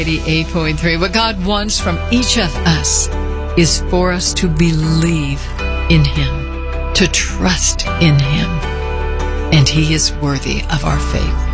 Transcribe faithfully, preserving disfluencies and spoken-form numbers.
eighty-eight point three. What God wants from each of us is for us to believe in Him, to trust in Him, and He is worthy of our faith.